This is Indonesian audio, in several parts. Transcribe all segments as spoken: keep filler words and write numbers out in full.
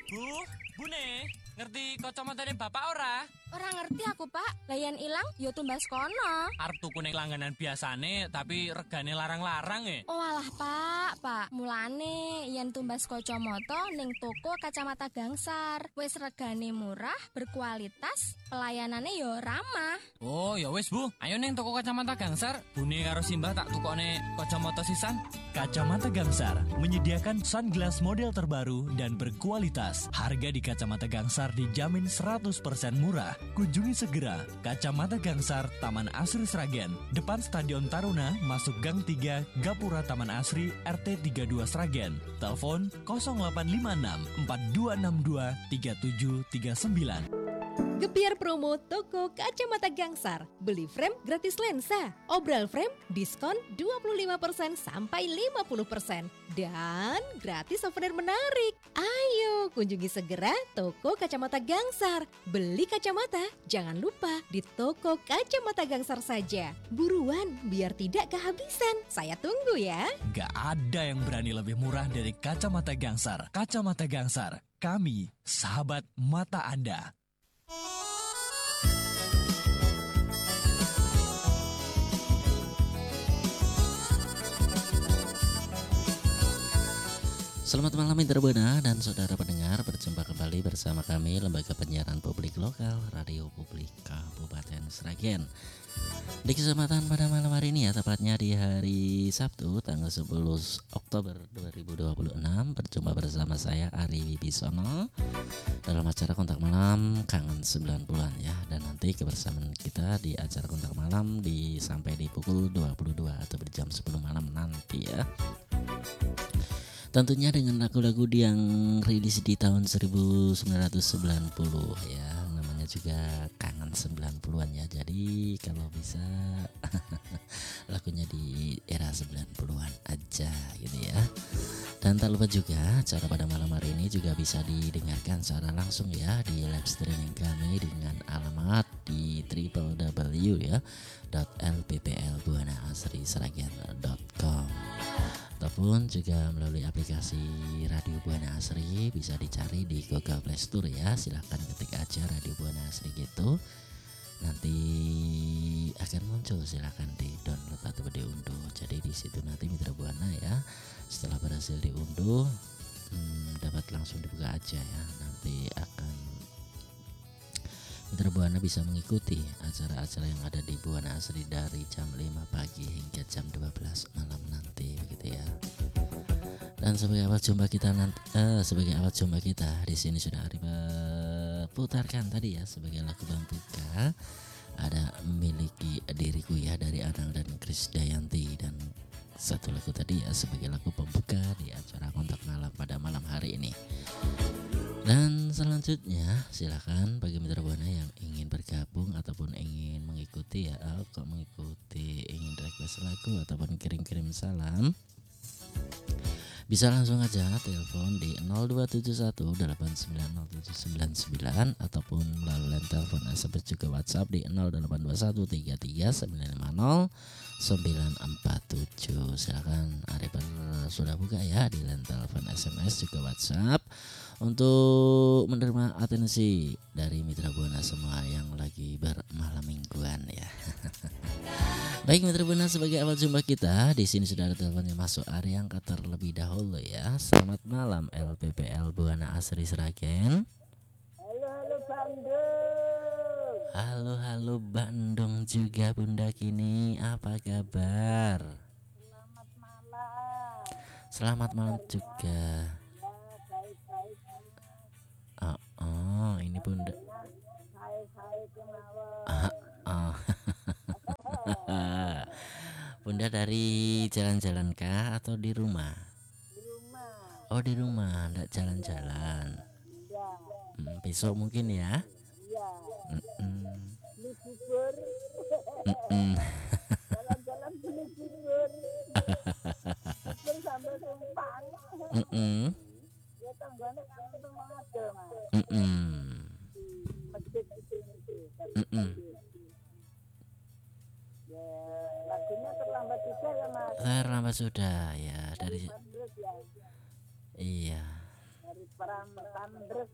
Bu, Bune, ngerti kacamatane bapak ora? Ora ngerti aku, Pak. Layan ilang ya tumbas kono. Arep tuku ning langganan biasane tapi regane larang-larang e. Oh alah, Pak, Pak. Mulane yen tumbas kacamata ning toko Kacamata Gangsar. Wis regane murah, berkualitas, pelayanane ya ramah. Oh, ya wis, Bu. Ayo ning toko Kacamata Gangsar. Bune karo Simbah tak tukone kacamata sisan. Kacamata Gangsar menyediakan sunglass model terbaru dan berkualitas. Harga di Kacamata Gangsar dijamin seratus persen murah. Kunjungi segera Kacamata Gangsar, Taman Asri Sragen, depan Stadion Taruna, masuk Gang tiga, Gapura Taman Asri, R T tiga puluh dua Sragen. Telepon nol delapan lima enam empat dua enam dua tiga tujuh tiga sembilan. Gebiar promo toko Kacamata Gangsar. Beli frame gratis lensa. Obral frame diskon dua puluh lima persen sampai lima puluh persen. Dan gratis souvenir menarik. Ayo kunjungi segera toko Kacamata Gangsar. Beli kacamata jangan lupa di toko Kacamata Gangsar saja. Buruan biar tidak kehabisan. Saya tunggu ya. Gak ada yang berani lebih murah dari Kacamata Gangsar. Kacamata Gangsar, kami sahabat mata Anda. Selamat malam Mitra Buana dan saudara pendengar, berjumpa kembali bersama kami Lembaga Penyiaran Publik Lokal Radio Publik Kabupaten Sragen. Di kesempatan pada malam hari ini ya, tepatnya di hari Sabtu tanggal sepuluh Oktober dua ribu dua puluh enam, berjumpa bersama saya Ari Wibisono dalam acara Kontak Malam Kangen sembilan puluhan ya. Dan nanti kebersamaan kita di acara Kontak Malam di sampai di pukul dua puluh dua atau di jam sepuluh malam nanti ya. Tentunya dengan lagu-lagu yang rilis di tahun seribu sembilan ratus sembilan puluh ya, namanya juga Kangen sembilan puluhan ya. Jadi kalau bisa lagunya di era sembilan puluhan aja gitu ya. Dan tak lupa juga acara pada malam hari ini juga bisa didengarkan secara langsung ya di live streaming kami dengan alamat di w w w ya l p p l buana asri sragen dot com ataupun juga melalui aplikasi Radio Buana Asri, bisa dicari di Google Play Store ya. Silahkan ketik aja Radio Buana Asri gitu, nanti akan muncul, silahkan di download atau diunduh. Jadi di situ nanti Mitra Buana ya, setelah berhasil diunduh hmm, dapat langsung dibuka aja ya. Nanti akan Mitra Buana bisa mengikuti acara-acara yang ada di Buana Asri dari jam lima pagi hingga jam dua belas malam nanti begitu ya. Dan sebagai awal jumpa kita nanti eh, sebagai awal jumpa kita di sini sudah Ari putarkan tadi ya sebagai lagu pembuka ada Miliki Diriku ya dari Anang dan Krisdayanti, dan satu lagu tadi ya sebagai lagu pembuka di acara Kontak Malam pada malam hari ini. Dan selanjutnya silakan bagi Mitra Buana yang ingin bergabung ataupun ingin mengikuti ya, oh, kok mengikuti ingin request lagu ataupun kirim-kirim salam, bisa langsung aja telepon di nol dua tujuh satu delapan sembilan nol tujuh sembilan sembilan ataupun melalui telepon S M S juga WhatsApp di nol delapan dua satu tiga tiga sembilan lima nol sembilan empat tujuh. Silakan Arifan sudah buka ya di line telepon S M S juga WhatsApp untuk menerima atensi dari Mitra Buana semua yang lagi bermalam mingguan ya. Baik Mitra Buana, sebagai awal jumpa kita di sini sudah ada telepon yang masuk, Ari angkat terlebih dahulu ya. Selamat malam L P P L Buana Asri Sragen. Halo halo Bandung. Halo halo Bandung juga Bunda Kini, apa kabar? Selamat malam. Selamat malam juga. Oh, oh ini Bunda. Hai hai kemawon. Ah, oh. Bunda dari jalan-jalan kah atau di rumah? Di rumah. Oh di rumah, enggak jalan-jalan. Ya. Hmm, besok mungkin ya. Ya. Mm-mm. Beli bubur. Mm-mm. Jalan-jalan beli bubur. Bubur sampai tumpang. Mm-mm. Ya tanggane kan semua ada Mas. Mm-mm. Masjid di sini. Mm-mm. Ya, lagunya terlambat juga ya Mas. Terlambat sudah ya dari Bandung ya. iya. Dari dari Pramtandres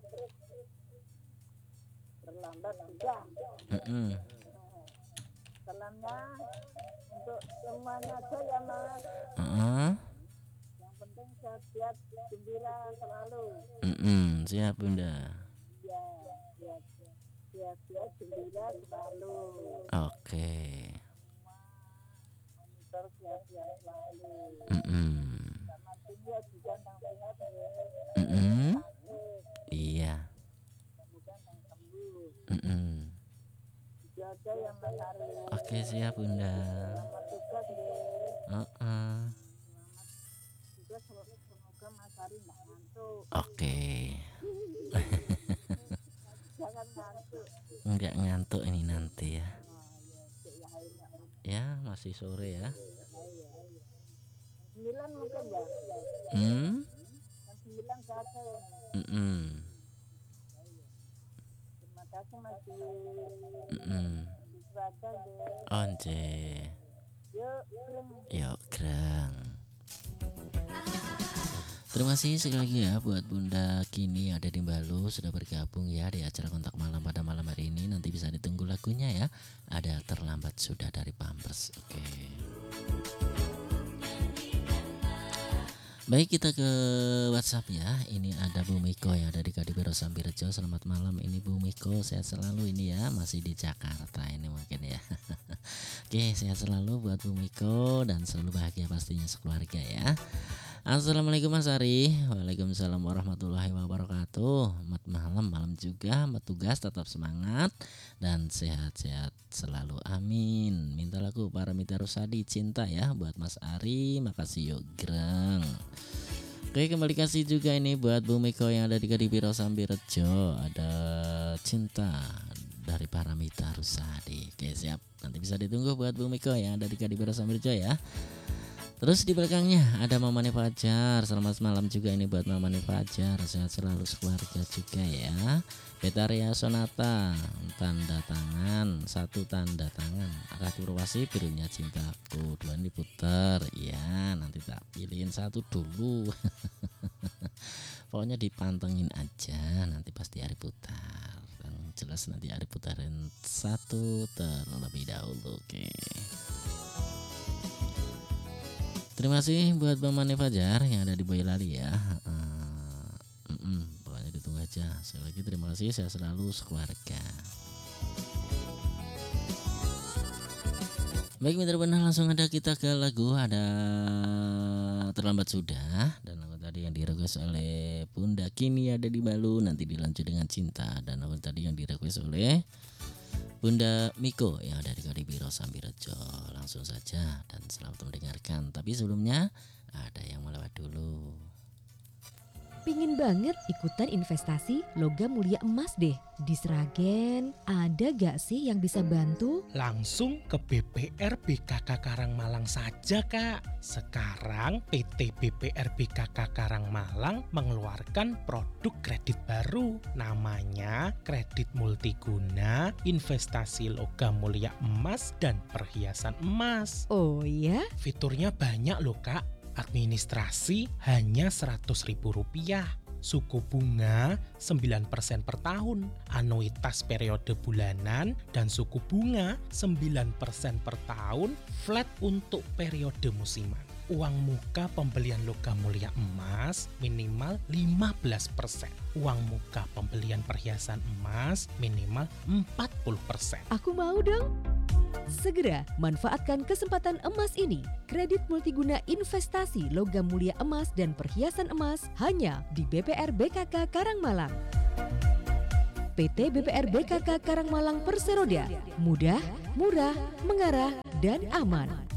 terlambat sudah. Mm-mm. Salamnya untuk semuanya aja ya Mas. Uh-uh. Yang penting sehat-sehat gembira selalu. Mm-mm. Siap Bunda. Ya, sehat sehat gembira selalu. Oke. Monitor sehat-sehat selalu. Mm-mm. Sama tinggal juga tang sehat ya. Mm-mm. Sakit, Iya. kemudian tang sembuh. Mm-mm. Itu aja yang Mas Ari. Oke siap Bunda. Selamat tugas ya. Uh-uh. Juga semoga Mas Ari nggak ngantuk. Oke. Jangan ngantuk. Nggak ngantuk ini nanti ya. Ya, ya. Ya masih sore ya. Sembilan mungkin ya. Hmm. Yang sembilan saja ya. Mm-mm. Terima kasih Mas. Mm-mm. Itu aja ya. Once. Yuk, Krim. Yuk Grang. Terima kasih sekali lagi ya buat Bunda Kini ada di Balu sudah bergabung ya di acara Kontak Malam pada malam hari ini. Nanti bisa ditunggu lagunya ya. Ada Terlambat Sudah dari Pampers. Oke. Baik kita ke WhatsApp ya. Ini ada Bu Miko yang ada di Kadipiro Sambirejo. Selamat malam ini Bu Miko. Sehat selalu ini ya. Masih di Jakarta ini mungkin ya. Oke sehat selalu buat Bu Miko dan selalu bahagia pastinya sekeluarga ya. Assalamualaikum Mas Ari. Waalaikumsalam warahmatullahi wabarakatuh. Mat malam malam juga, mat tugas tetap semangat dan sehat-sehat selalu. Amin. Minta lagu Paramita Rusadi Cinta ya buat Mas Ari. Makasih yuk Greng. Oke kembali kasih juga ini buat Bu Miko yang ada di Kadipiro Sambirejo. Ada Cinta dari Paramita Rusadi. Oke siap. Nanti bisa ditunggu buat Bu Miko yang ada di Kadipiro Sambirejo ya. Terus di belakangnya ada Mamane Fajar. Selamat malam juga ini buat Mamane Fajar. Sehat selalu sekeluarga juga ya. Betaria Sonata tanda tangan satu tanda tangan. Akati Purwasi birunya cintaku. Dua diputer ya. Nanti tak pilihin satu dulu. Pokoknya dipantengin aja. Nanti pasti hari putar. Dan jelas nanti hari putarin satu terlebih dahulu. Oke. Terima kasih buat Bang Mane Fajar yang ada di Boyolali ya. Uh, mm-mm, pokoknya ditunggu aja. Sekali lagi terima kasih, saya selalu sekeluarga. Baik mitra benar langsung ada kita ke lagu ada Terlambat Sudah dan lagu tadi yang direquest oleh Bunda Kini ada di Balu nanti dilanjut dengan Cinta dan lagu tadi yang direquest oleh Bunda Miko yang ada di Kadipiro Sambirejo. Langsung saja dan selamat mendengarkan. Tapi sebelumnya ada yang melewat dulu. Pingin banget ikutan investasi logam mulia emas deh. Di Sragen ada gak sih yang bisa bantu? Langsung ke B P R B K K Karangmalang saja Kak. Sekarang P T B P R B K K Karangmalang mengeluarkan produk kredit baru. Namanya kredit multiguna investasi logam mulia emas dan perhiasan emas. Oh ya? Fiturnya banyak loh Kak. Administrasi hanya seratus ribu rupiah. Suku bunga sembilan persen per tahun, anuitas periode bulanan, dan suku bunga sembilan persen per tahun flat untuk periode musiman. Uang muka pembelian logam mulia emas minimal lima belas persen. Uang muka pembelian perhiasan emas minimal empat puluh persen. Aku mau dong. Segera manfaatkan kesempatan emas ini. Kredit multiguna investasi logam mulia emas dan perhiasan emas hanya di B P R B K K Karangmalang. P T B P R B K K Karangmalang Perseroda. Mudah, murah, mengarah, dan aman.